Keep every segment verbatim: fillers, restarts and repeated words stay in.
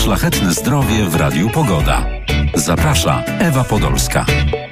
Szlachetne zdrowie w Radiu Pogoda. Zaprasza Ewa Podolska.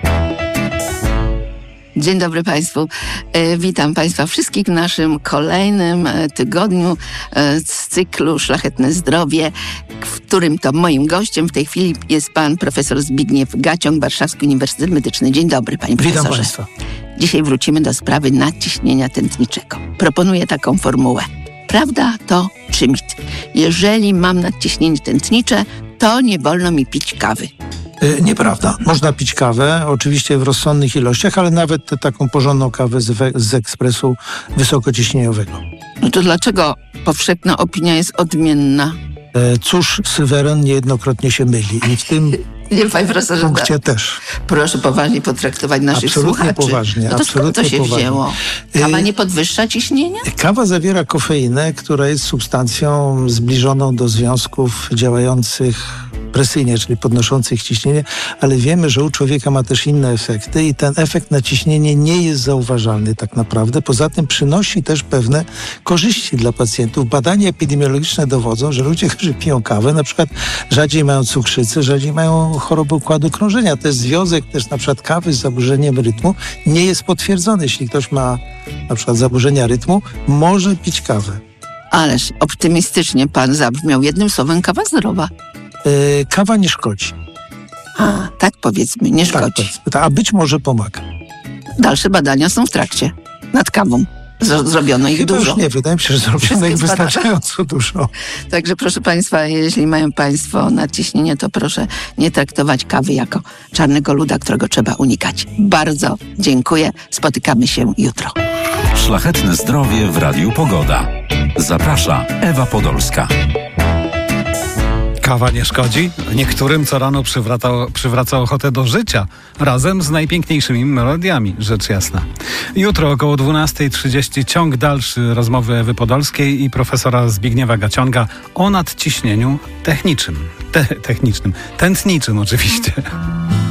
Dzień dobry Państwu. E, witam Państwa wszystkich w naszym kolejnym e, tygodniu e, z cyklu Szlachetne Zdrowie, w którym to moim gościem w tej chwili jest pan profesor Zbigniew Gaciąg, Warszawski Uniwersytet Medyczny. Dzień dobry, panie profesorze. Witam Państwa. Dzisiaj wrócimy do sprawy nadciśnienia tętniczego. Proponuję taką formułę. Prawda to czy mit? Jeżeli mam nadciśnienie tętnicze, to nie wolno mi pić kawy. Yy, nieprawda. Można pić kawę, oczywiście w rozsądnych ilościach, ale nawet tę taką porządną kawę z, we, z ekspresu wysokociśnieniowego. No to dlaczego powszechna opinia jest odmienna? Yy, cóż, Syweren niejednokrotnie się myli i w tym Nie, panie profesorze, punkcie też. Proszę poważnie potraktować naszych Absolutnie słuchaczy. poważnie. No to skąd to się poważnie. wzięło? Kawa nie podwyższa ciśnienia? Kawa zawiera kofeinę, która jest substancją zbliżoną do związków działających presyjnie, czyli podnoszących ciśnienie, ale wiemy, że u człowieka ma też inne efekty i ten efekt na ciśnienie nie jest zauważalny tak naprawdę. Poza tym przynosi też pewne korzyści dla pacjentów. Badania epidemiologiczne dowodzą, że ludzie, którzy piją kawę, na przykład rzadziej mają cukrzycę, rzadziej mają chorobę układu krążenia. To jest związek też na przykład kawy z zaburzeniem rytmu nie jest potwierdzony. Jeśli ktoś ma na przykład zaburzenia rytmu, może pić kawę. Ależ optymistycznie pan zabrzmiał. Jednym słowem, kawa zdrowa. Yy, kawa nie szkodzi. A, tak powiedzmy, nie Tak, szkodzi. tak, a być może pomaga. Dalsze badania są w trakcie. Nad kawą. Z- zrobiono ich Chyba dużo. już nie, wydaje mi się, że zrobiono Wszystkie ich zbadane. wystarczająco dużo. Także proszę państwa, jeśli mają państwo nadciśnienie, to proszę nie traktować kawy jako czarnego luda, którego trzeba unikać. Bardzo dziękuję. Spotykamy się jutro. Szlachetne zdrowie w Radiu Pogoda. Zaprasza Ewa Podolska. Kawa nie szkodzi? Niektórym co rano przywraca, przywraca ochotę do życia, razem z najpiękniejszymi melodiami, rzecz jasna. Jutro około dwunasta trzydzieści ciąg dalszy rozmowy Ewy Podolskiej i profesora Zbigniewa Gaciąga o nadciśnieniu technicznym. Te, technicznym, tętniczym oczywiście.